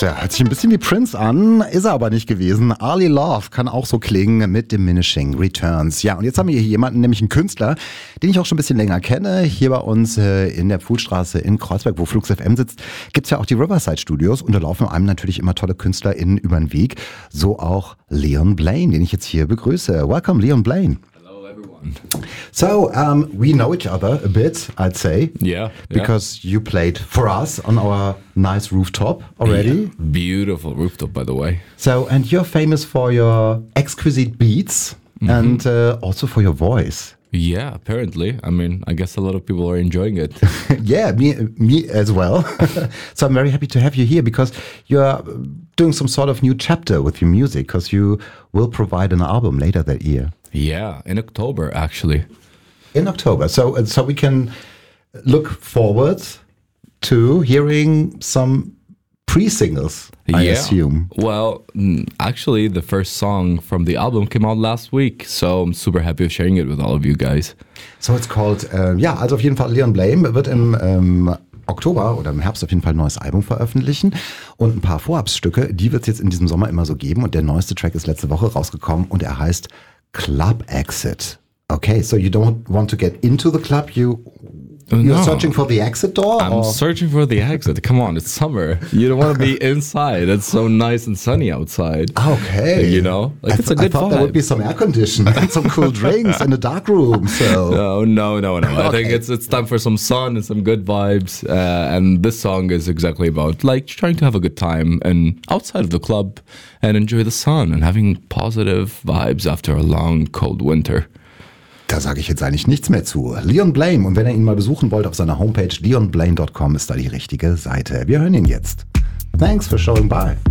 Tja, hört sich ein bisschen wie Prince an, ist er aber nicht gewesen. Ali Love kann auch so klingen mit Diminishing Returns. Ja, und jetzt haben wir hier jemanden, nämlich einen Künstler, den ich auch schon ein bisschen länger kenne. Hier bei uns in der Pfuhlstraße in Kreuzberg, wo Flux FM sitzt, gibt's ja auch die Riverside Studios und da laufen einem natürlich immer tolle KünstlerInnen über den Weg. So auch Leon Blaine, den ich jetzt hier begrüße. Welcome, Leon Blaine. So, we know each other a bit, I'd say. Yeah. Because you played for us on our nice rooftop already. Yeah. Beautiful rooftop, by the way. So, and you're famous for your exquisite beats and also for your voice. Yeah, apparently. I mean, I guess a lot of people are enjoying it. Yeah, me as well. So I'm very happy to have you here because you're doing some sort of new chapter with your music because you will provide an album later that year. Yeah, in October, actually. In October. So we can look forward to hearing some pre-singles, I assume. Well, actually, the first song from the album came out last week, so I'm super happy of sharing it with all of you guys. So it's called, also auf jeden Fall Leon Blaine wird im Oktober oder im Herbst auf jeden Fall ein neues Album veröffentlichen und ein paar Vorabstücke, die wird es jetzt in diesem Sommer immer so geben und der neueste Track ist letzte Woche rausgekommen und er heißt Club Exit. Okay, so you don't want to get into the club, you're searching for the exit door? I'm searching for the exit. Come on, it's summer. You don't want to be inside. It's so nice and sunny outside. Okay. You know? Like, it's a good I thought vibe. there would be some air conditioning and some cool drinks in a dark room. So. No. Okay. I think it's time for some sun and some good vibes. And this song is exactly about like trying to have a good time and outside of the club and enjoy the sun and having positive vibes after a long, cold winter. Da sage ich jetzt eigentlich nichts mehr zu. Leon Blaine, und wenn ihr ihn mal besuchen wollt auf seiner Homepage leonblaine.com ist da die richtige Seite. Wir hören ihn jetzt. Thanks for showing by.